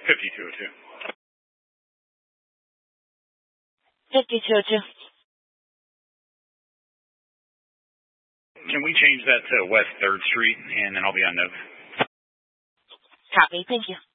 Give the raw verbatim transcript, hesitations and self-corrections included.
fifty-two oh two. fifty-two oh two. Can we change that to West third Street, and then I'll be on note? Copy. Thank you.